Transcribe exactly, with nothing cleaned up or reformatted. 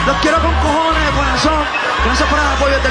Los quiero con cojones, de corazón. Gracias por el apoyo.